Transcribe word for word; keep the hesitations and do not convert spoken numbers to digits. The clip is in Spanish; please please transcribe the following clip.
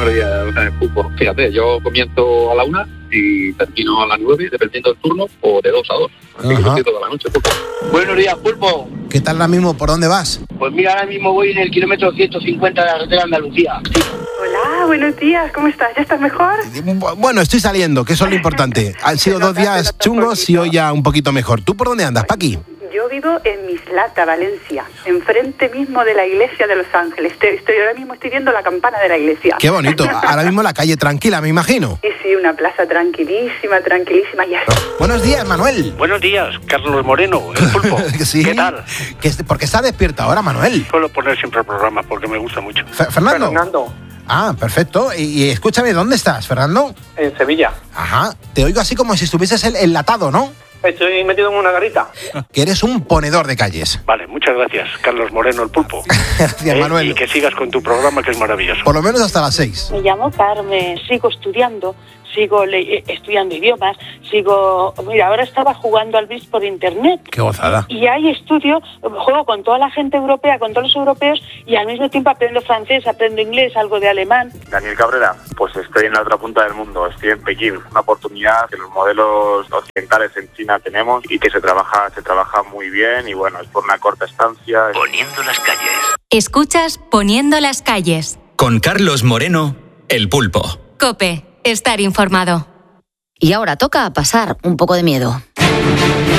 Buenos días, eh, fútbol. Fíjate, yo comienzo a la una y termino a las nueve, dependiendo del turno, o de dos a dos. Así que estoy toda la noche, fútbol. Buenos días, Pulpo. ¿Qué tal ahora mismo? ¿Por dónde vas? Pues mira, ahora mismo voy en el kilómetro ciento cincuenta de la carretera de Andalucía. Hola, buenos días, ¿cómo estás? ¿Ya estás mejor? Bueno, estoy saliendo, que eso es lo importante. Han sido dos días chungos y hoy ya un poquito mejor. ¿Tú por dónde andas, Paqui? Yo vivo en Mislata, Valencia, enfrente mismo de la iglesia de Los Ángeles. Estoy, estoy ahora mismo estoy viendo la campana de la iglesia. Qué bonito. Ahora mismo la calle tranquila, me imagino. Sí, sí, una plaza tranquilísima, tranquilísima. Ya. Buenos días, Manuel. Buenos días, Carlos Moreno, el Pulpo. Sí. ¿Qué tal? ¿Por qué está despierto ahora, Manuel? Suelo poner siempre el programa porque me gusta mucho. F- ¿Fernando? Fernando. Ah, perfecto. Y, y escúchame, ¿dónde estás, Fernando? En Sevilla. Ajá. Te oigo así como si estuvieses el- enlatado, ¿no? Estoy metido en una garita. Que eres un ponedor de calles. Vale, muchas gracias, Carlos Moreno, el Pulpo. Gracias, Eh, Manuel. Y que sigas con tu programa, que es maravilloso. Por lo menos hasta las seis. Me llamo Carmen, sigo estudiando, sigo le- estudiando idiomas, sigo... Mira, ahora estaba jugando al bis por internet. Qué gozada. Y hay estudio, juego con toda la gente europea, con todos los europeos, y al mismo tiempo aprendo francés, aprendo inglés, algo de alemán. Daniel Cabrera, pues estoy en la otra punta del mundo, estoy en Pekín, una oportunidad que los modelos occidentales en China tenemos y que se trabaja, se trabaja muy bien y bueno, es por una corta estancia. Poniendo las calles. Escuchas Poniendo las calles. Con Carlos Moreno, el Pulpo. COPE, estar informado. Y ahora toca pasar un poco de miedo.